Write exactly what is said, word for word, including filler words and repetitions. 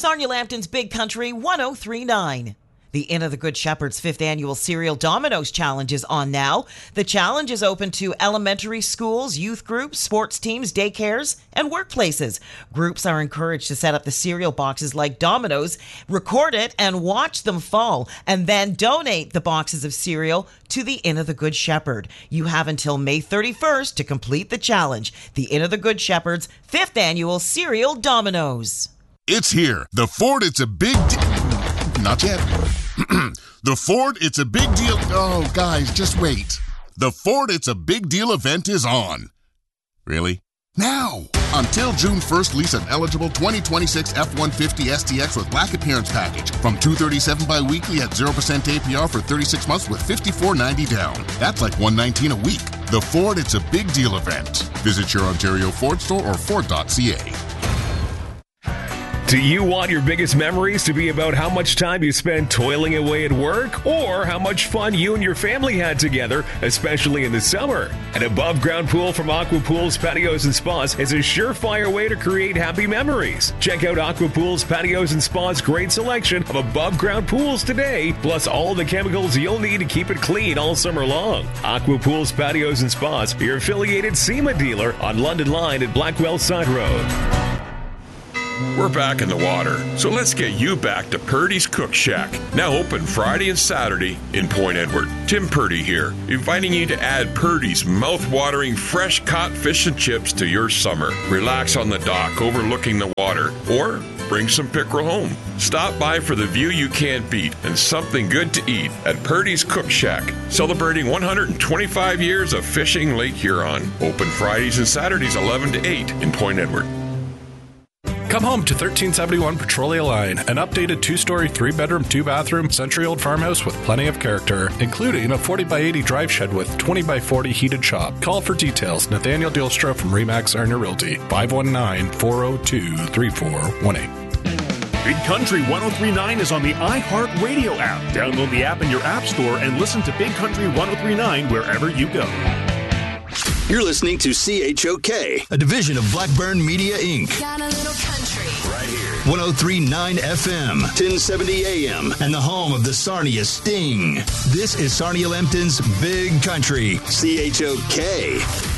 Sarnia Lambton's Big Country one oh three point nine. The Inn of the Good Shepherd's fifth Annual Cereal Dominoes Challenge is on now. The challenge is open to elementary schools, youth groups, sports teams, daycares, and workplaces. Groups are encouraged to set up the cereal boxes like dominoes, record it, and watch them fall, and then donate the boxes of cereal to the Inn of the Good Shepherd. You have until May thirty-first to complete the challenge. The Inn of the Good Shepherd's fifth Annual Cereal Dominoes. It's here. The Ford It's a Big Deal. Not yet. The Ford It's a Big Deal. Oh, guys, just wait. The Ford It's a Big Deal event is on. Really? Now! Until June first, lease an eligible twenty twenty-six F one fifty S T X with black appearance package from two hundred thirty-seven dollars bi-weekly at zero percent A P R for thirty-six months with fifty-four ninety down. That's like one hundred nineteen dollars a week. The Ford It's a Big Deal event. Visit your Ontario Ford store or Ford dot C A. Do you want your biggest memories to be about how much time you spend toiling away at work or how much fun you and your family had together, especially in the summer? An above-ground pool from Aqua Pools, Patios and Spas is a surefire way to create happy memories. Check out Aqua Pools, Patios and Spas' great selection of above-ground pools today, plus all the chemicals you'll need to keep it clean all summer long. Aqua Pools, Patios and Spas, your affiliated SEMA dealer on London Line at Blackwell Side Road. We're back in the water, so let's get you back to Purdy's Cook Shack. Now open Friday and Saturday in Point Edward. Tim Purdy here, inviting you to add Purdy's mouth-watering fresh caught fish and chips to your summer. Relax on the dock overlooking the water, or bring some pickerel home. Stop by for the view you can't beat and something good to eat at Purdy's Cook Shack, celebrating one hundred twenty-five years of fishing Lake Huron. Open Fridays and Saturdays eleven to eight in Point Edward. Come home to thirteen seventy-one Petrolia Line, an updated two-story, three-bedroom, two-bathroom, century-old farmhouse with plenty of character, including a forty by eighty drive shed with twenty by forty heated shop. Call for details. Nathaniel Dilstra from Remax Sarnia Realty, five one nine, four oh two, three four one eight. Big Country one oh three point nine is on the iHeartRadio app. Download the app in your app store and listen to Big Country one oh three point nine wherever you go. You're listening to C H O K, a division of Blackburn Media, Incorporated. Got a little country. Right here. one oh three point nine F M, ten seventy A M, and the home of the Sarnia Sting. This is Sarnia Lambton's Big Country, C H O K.